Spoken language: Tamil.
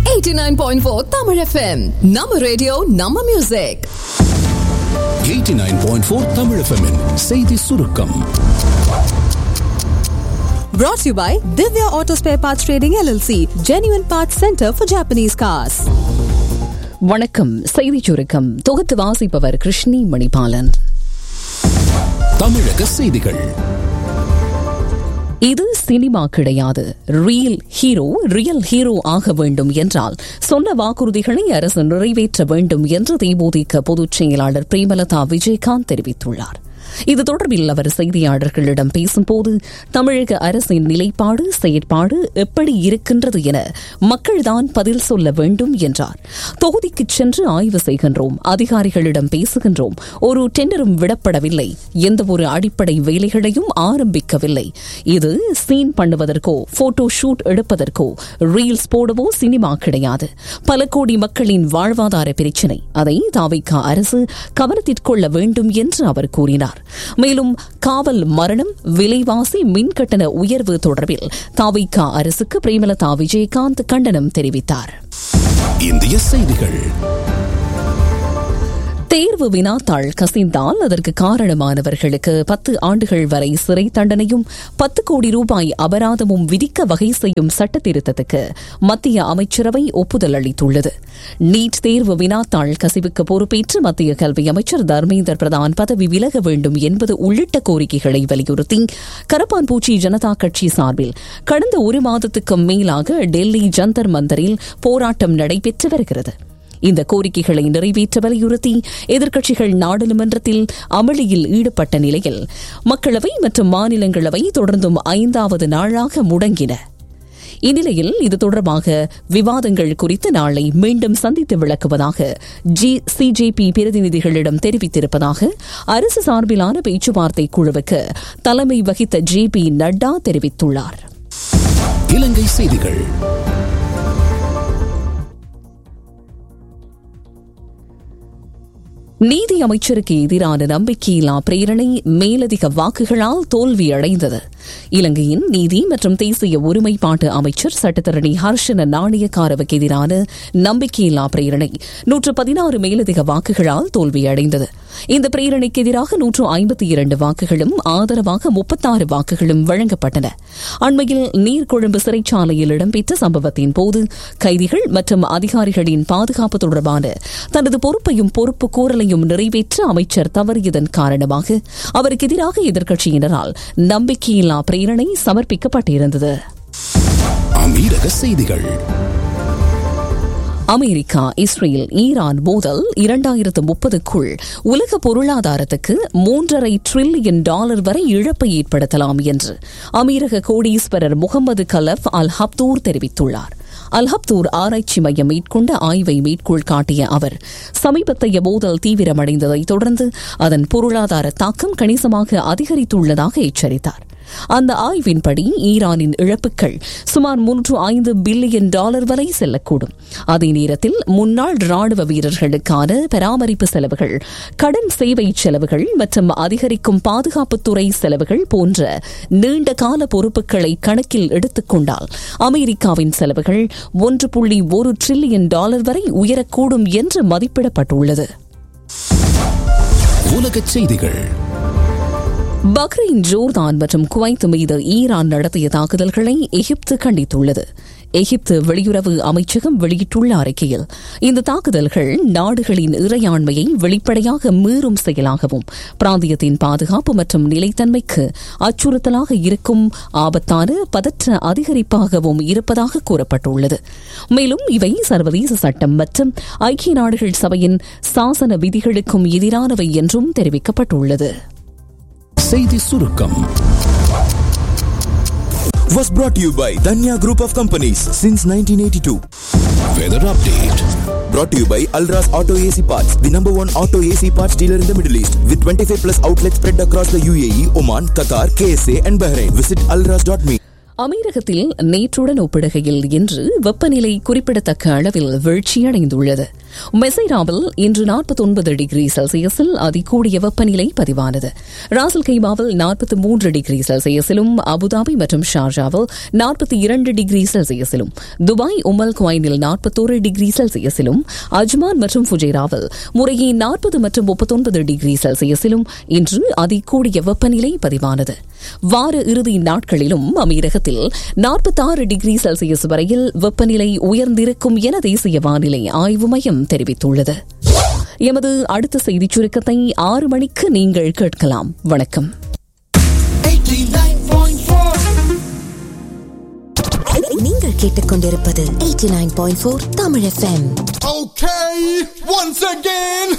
89.4 Tamil FM. நம்ம ரேடியோ நம்ம மியூசிக். 89.4 Tamil FM -இன் செய்தி சுருக்கம். Brought to you by Divya Auto Spare Parts Trading LLC, Genuine Parts Center for Japanese Cars. வணக்கம். செய்தி சுருக்கம் தொகுத்து வாசிப்பவர் கிருஷ்ணி மணிபாலன். தமிழக செய்திகள். இது சினிமா கிடையாது. ரியல் ஹீரோ ஆக வேண்டும் என்றால் சொன்ன வாக்குறுதிகளை அரசு நிறைவேற்ற வேண்டும் என்று தேமுதிக பொதுச் செயலாளர் பிரேமலதா விஜயகாந்த் தெரிவித்துள்ளார். இது தொடர்பில் அவர் செய்தியாளர்களிடம் பேசும்போது தமிழக அரசின் நிலைப்பாடு செயற்பாடு எப்படி இருக்கின்றது என மக்கள்தான் பதில் சொல்ல வேண்டும் என்றார். தொகுதிக்கு சென்று ஆய்வு செய்கின்றோம், அதிகாரிகளிடம் பேசுகின்றோம், ஒரு டெண்டரும் விடப்படவில்லை, எந்த ஒரு அடிப்படை வேலைகளையும் ஆரம்பிக்கவில்லை. இது scene பண்ணுவதற்கோ photo shoot எடுப்பதற்கோ reels போடவோ cinema கிடையாது. பல கோடி மக்களின் வாழ்வாதார பிரச்சினை, அதை தாவேகா அரசு கவனத்திற்கொள்ள வேண்டும் என்று அவர் கூறினார். மேலும் காவல் மரணம், விலைவாசி, மின்கட்டண உயர்வு தொடர்பில் தாவேகா அரசுக்கு பிரேமலதா விஜயகாந்த் கண்டனம் தெரிவித்தார். இந்திய செய்திகள். தேர்வு வினாத்தாள் கசிந்தால் அதற்கு காரணமானவர்களுக்கு 10 ஆண்டுகள் வரை சிறை தண்டனையும் 10 கோடி ரூபாய் அபராதமும் விதிக்க வகை செய்யும் சட்ட திருத்தத்துக்கு மத்திய அமைச்சரவை ஒப்புதல் அளித்துள்ளது. நீட் தேர்வு வினாத்தாள் கசிவுக்கு பொறுப்பேற்று மத்திய கல்வி அமைச்சர் தர்மேந்திர பிரதான் பதவி விலக வேண்டும் என்பது உள்ளிட்ட கோரிக்கைகளை வலியுறுத்தி கரப்பான்பூச்சி ஜனதா கட்சி சார்பில் கடந்த 1 மாதத்துக்கு மேலாக டெல்லி ஜந்தர் மந்தரில் போராட்டம் நடைபெற்று வருகிறது. இந்த கோரிக்கைகளை நிறைவேற்ற வலியுறுத்தி எதிர்க்கட்சிகள் நாடாளுமன்றத்தில் அமளியில் ஈடுபட்ட நிலையில் மக்களவை மற்றும் மாநிலங்களவை தொடர்ந்தும் 5வது நாளாக முடங்கின. இந்நிலையில் இது தொடர்பாக விவாதங்கள் குறித்து நாளை மீண்டும் சந்தித்து விளக்குவதாக சிஜேபி பிரதிநிதிகளிடம் தெரிவித்திருப்பதாக அரசு சார்பிலான பேச்சுவார்த்தை குழுவுக்கு தலைமை வகித்த ஜே.பி. நட்டா தெரிவித்துள்ளார். இலங்கை செய்திகள். நீதி அமைச்சருக்கு எதிரான நம்பிக்கையில்லா பிரேரணை மேலதிக வாக்குகளால் தோல்வியடைந்தது. இலங்கையின் நீதி மற்றும் தேசிய ஒருமைப்பாட்டு அமைச்சர் சட்டத்தரணி ஹர்ஷன நாணயக்காரவுக்கு எதிரான நம்பிக்கையில்லா பிரேரணை 116 மேலதிக வாக்குகளால் தோல்வியடைந்தது. இந்த பிரேரணைக்கு எதிராக 152 வாக்குகளும் ஆதரவாக 36 வாக்குகளும் வழங்கப்பட்டன. அண்மையில் நீர்கொழும்பு சிறைச்சாலையில் இடம்பெற்ற சம்பவத்தின் போது கைதிகள் மற்றும் அதிகாரிகளின் பாதுகாப்பு தொடர்பான தனது பொறுப்பையும் பொறுப்பு கூறலையும் நிறைவேற்ற அமைச்சர் தவறியதன் காரணமாக அவருக்கு எதிராக எதிர்க்கட்சியினரால் நம்பிக்கையில்லா பிரேரணை சமர்ப்பிக்கப்பட்டிருந்தது. அமீரக செய்திகள். அமெரிக்கா, இஸ்ரேல், ஈரான் மோதல் 2030க்குள் உலக பொருளாதாரத்துக்கு $3.5 டிரில்லியன் வரை இழப்பை ஏற்படுத்தலாம் என்று அமீரக கோடீஸ்வரர் முகமது கலப் அல் ஹப்தூர் தெரிவித்துள்ளார். அல் ஹப்தூர் ஆராய்ச்சி மையம் மேற்கொண்ட ஆய்வை மேற்கோள் காட்டிய அவர் சமீபத்தைய மோதல் தீவிரமடைந்ததை தொடர்ந்து அதன் பொருளாதார தாக்கம் கணிசமாக அதிகரித்துள்ளதாக எச்சரித்தார். அந்த ஆய்வின்படி ஈரானின் இழப்புகள் சுமார் $305 பில்லியன் வரை செல்லக்கூடும். அதே நேரத்தில் முன்னாள் ராணுவ வீரர்களுக்கான பராமரிப்பு செலவுகள், கடன் சேவை செலவுகள் மற்றும் அதிகரிக்கும் பாதுகாப்புத்துறை செலவுகள் போன்ற நீண்ட கால பொறுப்புகளை கணக்கில் எடுத்துக் கொண்டால் அமெரிக்காவின் செலவுகள் $1.1 டிரில்லியன் வரை உயரக்கூடும் என்று மதிப்பிடப்பட்டுள்ளது. உலகச் செய்திகள். பஹ்ரைன், ஜோர்தான் மற்றும் குவைத் மீது ஈரான் நடத்திய தாக்குதல்களை எகிப்து கண்டித்துள்ளது. எகிப்து வெளியுறவு அமைச்சகம் வெளியிட்டுள்ள அறிக்கையில் இந்த தாக்குதல்கள் நாடுகளின் இறையாண்மையை வெளிப்படையாக மீறும் செயலாகவும் பிராந்தியத்தின் பாதுகாப்பு மற்றும் நிலைத்தன்மைக்கு அச்சுறுத்தலாக இருக்கும் ஆபத்தான பதற்ற அதிகரிப்பாகவும் இருப்பதாக கூறப்பட்டுள்ளது. மேலும் இவை சர்வதேச சட்டம் மற்றும் ஐக்கிய நாடுகள் சபையின் சாசன விதிகளுக்கும் எதிரானவை என்றும் தெரிவிக்கப்பட்டுள்ளது. செய்தி சுருக்கம் was brought to you by Danya Group of Companies since 1982. Weather update Brought to you by Alras Auto AC Parts, the number 1 auto AC parts dealer in the Middle East, with 25 plus outlets spread across the UAE, Oman, Qatar, KSA and Bahrain. Visit alras.me. அமீரகத்தில் நேற்றுடன் ஒப்பிடுகையில் இன்று வெப்பநிலை குறிப்பிடத்தக்க அளவில் வீழ்ச்சியடைந்துள்ளது. மெசைராவில் இன்று 49 டிகிரி செல்சியஸில் அதிகூடிய வெப்பநிலை பதிவானது. ராசல் கைமாவில் 43 டிகிரி செல்சியஸிலும், அபுதாபி மற்றும் ஷார்ஜாவில் 42 டிகிரி செல்சியஸிலும், துபாய் உமல் குவைனில் 41 டிகிரி செல்சியஸிலும், அஜ்மான் மற்றும் ஃபுஜைராவில் முறையே 40 மற்றும் 39 டிகிரி செல்சியஸிலும் இன்று அதிகூடிய வெப்பநிலை பதிவானது. வார இறுதி நாட்களிலும் அமீரகத்தில் 46 டிகிரி செல்சியஸ் வரையில் வெப்பநிலை உயர்ந்திருக்கும் என தேசிய வானிலை ஆய்வு மையம் தெரிவித்துள்ளது. எமது அடுத்த செய்திச் சுருக்கத்தை 6 மணிக்கு நீங்கள் கேட்கலாம். வணக்கம். நீங்கள் கேட்டுக்கொண்டிருப்பது 89.4 Tamil FM. Okay, once again